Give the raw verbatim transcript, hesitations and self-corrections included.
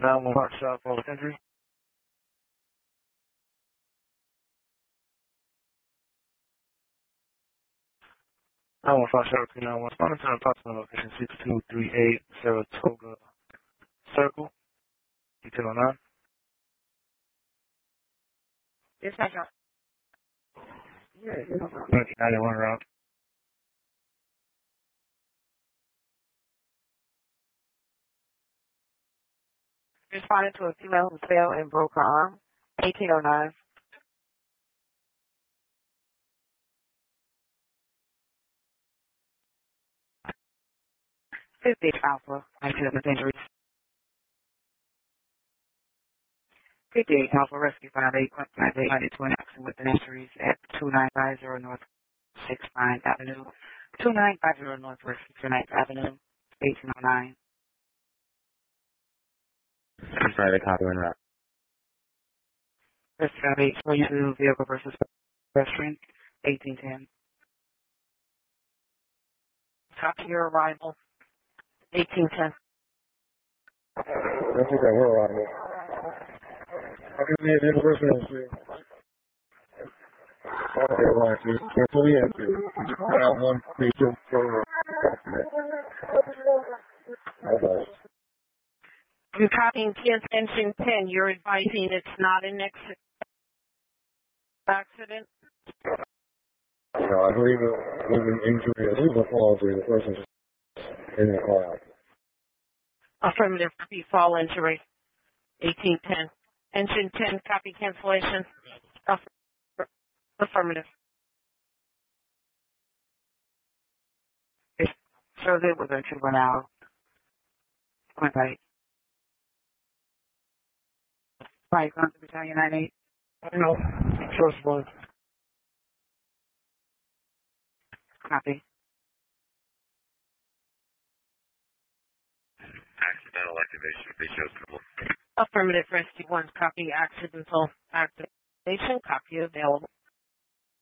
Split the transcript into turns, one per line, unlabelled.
nine one five South Polish Entry. nine one five South three nine one. Responding to an approximate location six two three eight Saratoga Circle. Detail oh nine.
Yes, I got.
nineteen ninety-one round.
Responding to a female who fell and broke her arm. eighteen oh nine. fifty Alpha. Accident with injuries. fifty-eight Alpha Rescue five eight one five eight ninety to an accident with injuries at two nine five zero North sixty-ninth Avenue. two nine five zero Northwest sixty-ninth Avenue. eighteen oh nine.
I'm sorry, the copy went out.
Rescue five eight twenty-two vehicle versus pedestrian. eighteen ten. Copy your arrival. eighteen ten.
That's okay, we're around here. I can see it in person, see. Okay, one, two, three, and two. Round one, three, two, four. Okay.
I'm copying T S engine ten. You're advising it's not an ex- accident?
No, I believe it was an injury. I believe it was a fall injury. The person just in the car.
Affirmative. Copy fall injury. eighteen ten. Engine ten. Copy cancellation. Aff- Affirmative. So they were going to run out. Point right. Right, going to battalion nine eight.
No, first one.
Copy.
Accidental activation of visual trouble.
Affirmative. Rescue one. Copy accidental activation. Copy available.